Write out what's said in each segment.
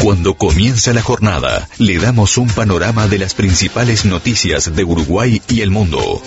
Cuando comienza la jornada, le damos un panorama de las principales noticias de Uruguay y el mundo.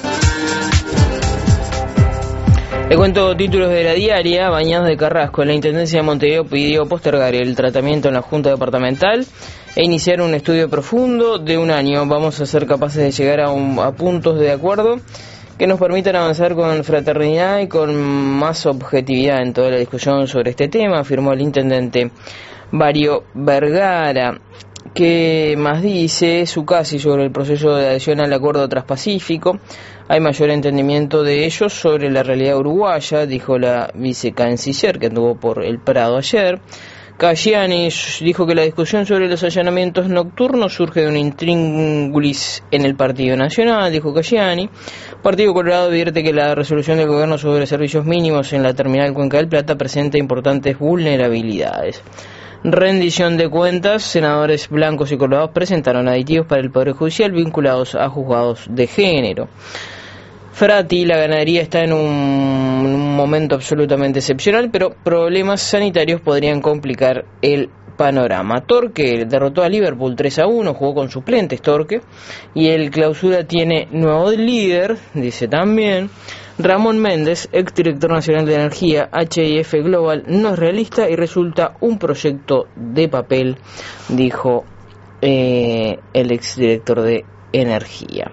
Le cuento títulos de la diaria. Bañados de Carrasco. La Intendencia de Montevideo pidió postergar el tratamiento en la Junta Departamental e iniciar un estudio profundo de un año. Vamos a ser capaces de llegar a puntos de acuerdo que nos permitan avanzar con fraternidad y con más objetividad en toda la discusión sobre este tema, afirmó el intendente Mario Vergara. ¿Qué más dice Zuccasi sobre el proceso de adhesión al acuerdo transpacífico? Hay mayor entendimiento de ellos sobre la realidad uruguaya, dijo la vicecanciller que anduvo por el Prado ayer. Cayani dijo que la discusión sobre los allanamientos nocturnos surge de un intríngulis en el Partido Nacional, dijo Cayani. Partido Colorado advierte que la resolución del gobierno sobre servicios mínimos en la terminal Cuenca del Plata presenta importantes vulnerabilidades. Rendición de cuentas. Senadores blancos y colorados presentaron aditivos para el Poder Judicial vinculados a juzgados de género. Frati, la ganadería está en un momento absolutamente excepcional, pero problemas sanitarios podrían complicar el panorama. Torque derrotó a Liverpool 3-1, jugó con suplentes Torque, y el Clausura tiene nuevo líder, dice también. Ramón Méndez, exdirector nacional de Energía, HIF Global, no es realista y resulta un proyecto de papel, dijo el exdirector de Energía.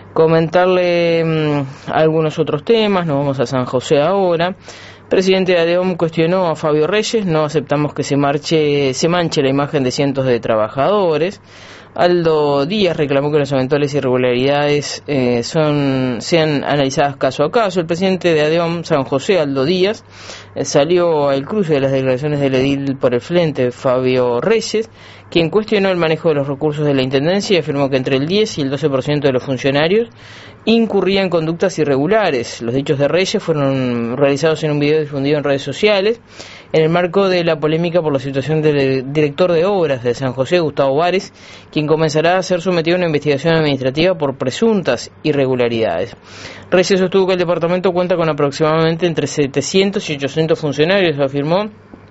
Comentarle algunos otros temas. Nos vamos a San José ahora. Presidente de ADEOM cuestionó a Fabio Reyes: no aceptamos que se manche la imagen de cientos de trabajadores. Aldo Díaz reclamó que las eventuales irregularidades sean analizadas caso a caso. El presidente de ADEOM San José, Aldo Díaz, salió al cruce de las declaraciones del edil por el Frente, Fabio Reyes, quien cuestionó el manejo de los recursos de la Intendencia y afirmó que entre el 10 y el 12% de los funcionarios incurrían en conductas irregulares. Los dichos de Reyes fueron realizados en un video difundido en redes sociales en el marco de la polémica por la situación del director de obras de San José, Gustavo Vares, quien comenzará a ser sometido a una investigación administrativa por presuntas irregularidades. Reyes sostuvo que el departamento cuenta con aproximadamente entre 700 y 800 funcionarios, afirmó.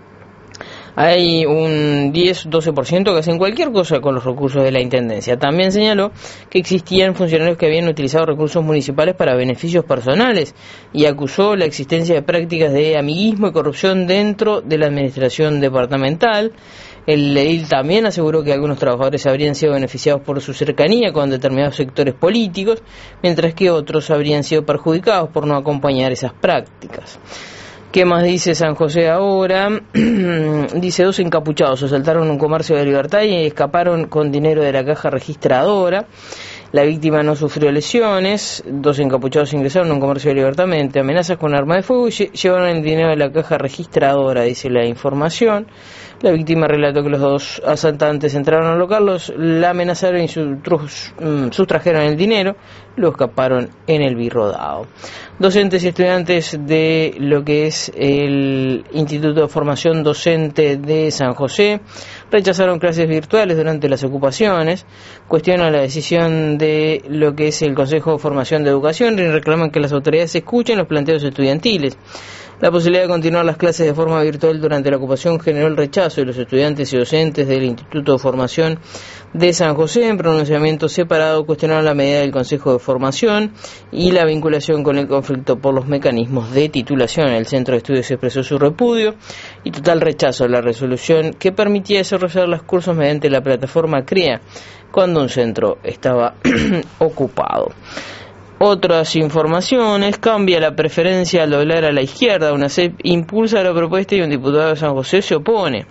Hay un 10-12% que hacen cualquier cosa con los recursos de la Intendencia. También señaló que existían funcionarios que habían utilizado recursos municipales para beneficios personales y acusó la existencia de prácticas de amiguismo y corrupción dentro de la administración departamental. El edil también aseguró que algunos trabajadores habrían sido beneficiados por su cercanía con determinados sectores políticos, mientras que otros habrían sido perjudicados por no acompañar esas prácticas. ¿Qué más dice San José ahora? Dice: 2 encapuchados asaltaron un comercio de Libertad y escaparon con dinero de la caja registradora. La víctima no sufrió lesiones. 2 encapuchados ingresaron a un comercio de Libertad mediante amenazas con arma de fuego y llevaron el dinero de la caja registradora, dice la información. La víctima relató que los 2 asaltantes entraron al local, la amenazaron y sustrajeron el dinero, luego escaparon en el birrodao. Docentes y estudiantes de lo que es el Instituto de Formación Docente de San José rechazaron clases virtuales durante las ocupaciones, cuestionan la decisión de lo que es el Consejo de Formación de Educación y reclaman que las autoridades escuchen los planteos estudiantiles. La posibilidad de continuar las clases de forma virtual durante la ocupación generó el rechazo de los estudiantes y docentes del Instituto de Formación de San José. En pronunciamiento separado cuestionaron la medida del Consejo de Formación y la vinculación con el conflicto por los mecanismos de titulación. El Centro de Estudios expresó su repudio y total rechazo a la resolución que permitía desarrollar los cursos mediante la plataforma CREA cuando un centro estaba ocupado. Otras informaciones: cambia la preferencia al doblar a la izquierda. UNACEP impulsa la propuesta y un diputado de San José se opone.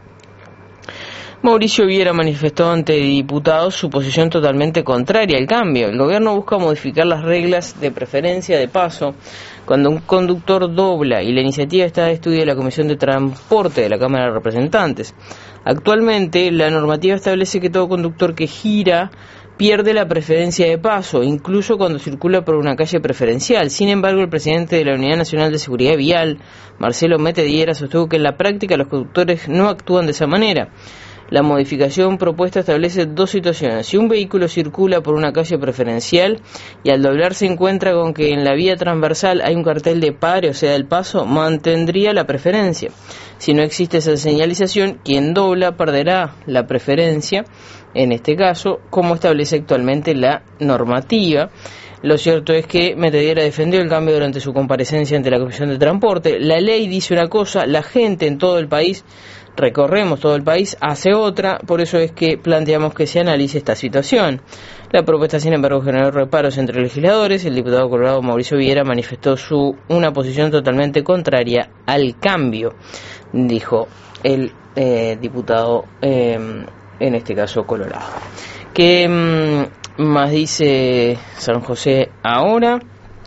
Mauricio Viera manifestó ante diputados su posición totalmente contraria al cambio. El gobierno busca modificar las reglas de preferencia de paso cuando un conductor dobla y la iniciativa está de estudio de la Comisión de Transporte de la Cámara de Representantes. Actualmente la normativa establece que todo conductor que gira pierde la preferencia de paso, incluso cuando circula por una calle preferencial. Sin embargo, el presidente de la Unidad Nacional de Seguridad Vial, Marcelo Metediera, sostuvo que en la práctica los conductores no actúan de esa manera. La modificación propuesta establece dos situaciones. Si un vehículo circula por una calle preferencial y al doblar se encuentra con que en la vía transversal hay un cartel de pare, o sea, del paso, mantendría la preferencia. Si no existe esa señalización, quien dobla perderá la preferencia, en este caso, como establece actualmente la normativa. Lo cierto es que Metediera defendió el cambio durante su comparecencia ante la Comisión de Transporte. La ley dice una cosa, la gente en todo el país, recorremos todo el país, hace otra, por eso es que planteamos que se analice esta situación. La propuesta, sin embargo, generó reparos entre legisladores. El diputado colorado Mauricio Viera manifestó una posición totalmente contraria al cambio, dijo el diputado, en este caso colorado. ¿Qué más dice San José ahora?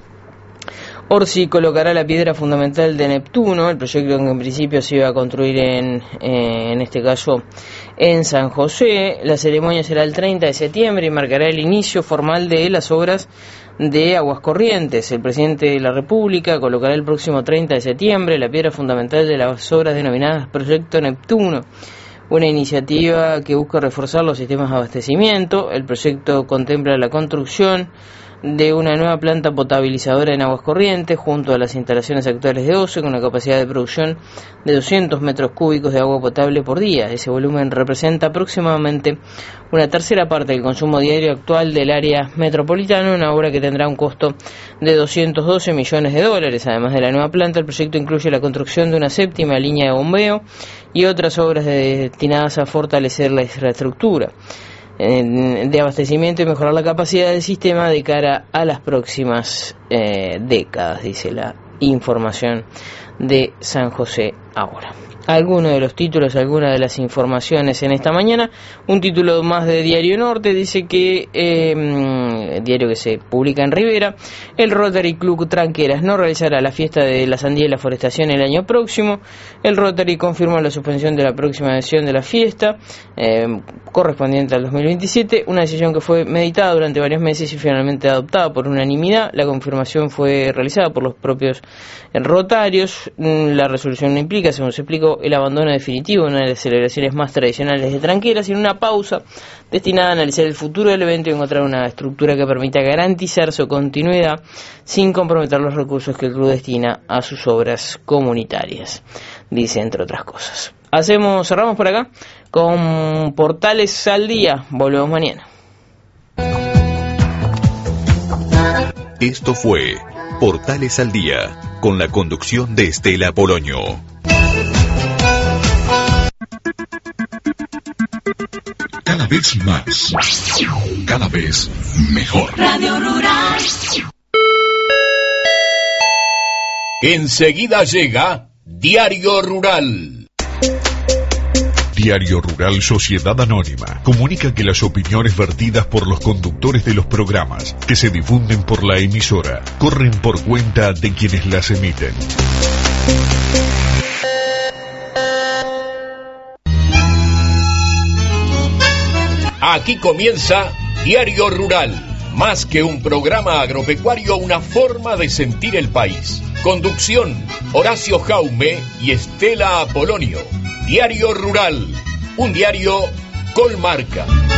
Orsi colocará la piedra fundamental de Neptuno, el proyecto que en principio se iba a construir en este caso en San José. La ceremonia será el 30 de septiembre y marcará el inicio formal de las obras de Aguas Corrientes. El presidente de la República colocará el próximo 30 de septiembre la piedra fundamental de las obras denominadas Proyecto Neptuno, una iniciativa que busca reforzar los sistemas de abastecimiento. El proyecto contempla la construcción de una nueva planta potabilizadora en Aguas Corrientes junto a las instalaciones actuales de OCE, con una capacidad de producción de 200 metros cúbicos de agua potable por día. Ese volumen representa aproximadamente una tercera parte del consumo diario actual del área metropolitana, una obra que tendrá un costo de $212 millones. Además de la nueva planta, el proyecto incluye la construcción de una séptima línea de bombeo y otras obras destinadas a fortalecer la infraestructura de abastecimiento y mejorar la capacidad del sistema de cara a las próximas décadas, dice la información de San José ahora. Algunos de los títulos, algunas de las informaciones en esta mañana. Un título más de Diario Norte dice que, diario que se publica en Rivera, el Rotary Club Tranqueras no realizará la fiesta de la sandía y la forestación el año próximo. El Rotary confirma la suspensión de la próxima edición de la fiesta, correspondiente al 2027, una decisión que fue meditada durante varios meses y finalmente adoptada por unanimidad. La confirmación fue realizada por los propios rotarios. La resolución no implica, según se explicó, el abandono definitivo de una de las celebraciones más tradicionales de Tranqueras, sino una pausa destinada a analizar el futuro del evento y encontrar una estructura que permita garantizar su continuidad sin comprometer los recursos que el club destina a sus obras comunitarias, dice, entre otras cosas. Cerramos por acá con Portales al Día. Volvemos mañana. Esto fue Portales al Día, con la conducción de Estela Poloño. Cada vez más, cada vez mejor. Radio Rural. Enseguida llega Diario Rural. Diario Rural Sociedad Anónima comunica que las opiniones vertidas por los conductores de los programas que se difunden por la emisora corren por cuenta de quienes las emiten. Aquí comienza Diario Rural, más que un programa agropecuario, una forma de sentir el país. Conducción, Horacio Jaume y Estela Apolonio. Diario Rural, un diario con marca.